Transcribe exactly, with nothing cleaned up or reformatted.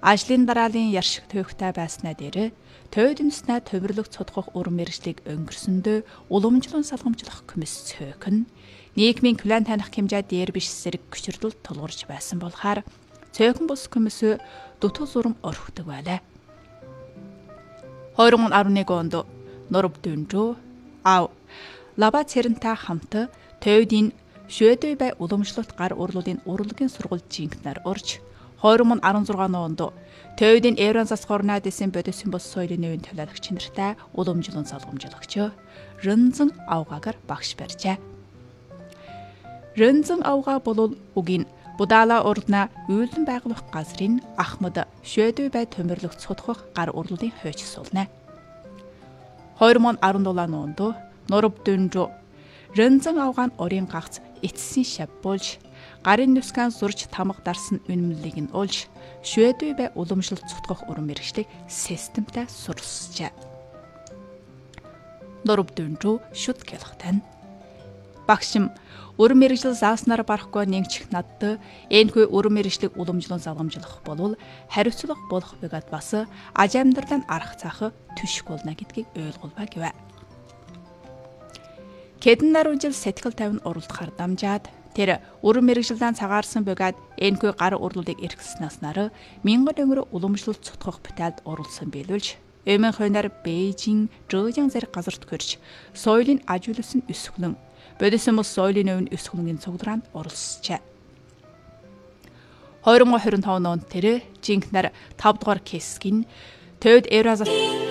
ажлын дараалын яршиг төвхтэй байснаа дээр тойднснаа төвөрлөг цодгох ур мэргэжлийг өнгөрсөндөө уламжлан салгамжлах комисс цөөхөн нийгмийн клан таних хэмжээ дээр биш зэрэг гүчрдэл тулгурж байсан болохоор цөөхөн бус комисс дутуу зурам орхидог байлаа. хоёр мың арван нэг онд Норб Дүнжүү ав Лаба Цэрэнтэй хамт Тойдын Шведүй бай уламжлалт гар урлуулын урлагийн сургууль жинкнаар урж хоёр мың арван зургаан онд Тойдын Еврон засгорнаа дэсэн бодисын бос соёлын нөвийн төлөөлөгч нартай уламжлан салгамжлагч Рэнзэн Авгагаар багш барьжээ. Рэнзэн Авга бол үгийн Будала урдна үйлдэн байгуулах газрын Ахмад Шведүй бай төмөрлөх цудхах гар урлуулын хойч суулна. хоёр мың арван дулаан онд Норб Дүнжүү Рэнзэн Авгаан орийн гагц эцсийн шав болж гарын нүскан зурж тамга дарсан үнэмлэлийг нь олж Шведүй бай уламжлалт цутгах ур мэргэжлийг системтэй сурсжээ. Норб Дүнжүү шүд гэлхтэн багшим ур мэргэжил зааснаар барахгүй нэгчих надд энэхүү ур мэргэжлийг уламжлан салгамжлах болвол хариуцлага болох бөгөөд бас аж амьдралын арга цаах түшиг болно гэдгийг ойлгуулбаа гэвэ. Хэдэн наруу жил сэтгэл тавин уралдахаар дамжаад тэр ур мэргэжилдээ цагаарсан бөгөөд энэхүү гар урлуулыг эрхэлснээр мянган өнгөр уламжлалт цутгах бүтээлд оруулсан биелүүлж эмэн хойноор Бээжин, Зhejiang зэрэг газарт хөрж соёлын ажиулсан өсгөлөн бодисон бус соёлын өвн өсгөлөнгийн цуглаанд оролцжээ. хоёр мың хорин таван онд тэр жинкнэр тав дугаар Кэскин Тойд Евразиас